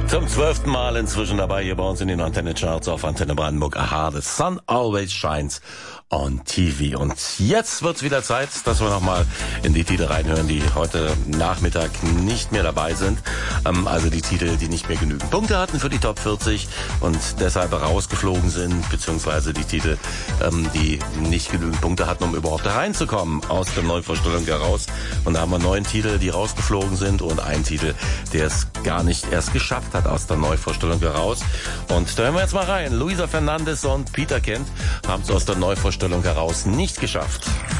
Zum 12. Mal inzwischen dabei hier bei uns in den Antenne-Charts auf Antenne Brandenburg. Aha, the sun always shines on TV. Und jetzt wird's wieder Zeit, dass wir nochmal in die Titel reinhören, die heute Nachmittag nicht mehr dabei sind. Also die Titel, die nicht mehr genügend Punkte hatten für die Top 40 und deshalb rausgeflogen sind, beziehungsweise die Titel, die nicht genügend Punkte hatten, um überhaupt da reinzukommen aus der Neuvorstellung heraus. Und da haben wir 9 Titel, die rausgeflogen sind und einen Titel, der es gar nicht erst geschafft hat aus der Neuvorstellung heraus. Und da hören wir jetzt mal rein. Luisa Fernandes und Peter Kent haben es aus der Neuvorstellung heraus nicht geschafft.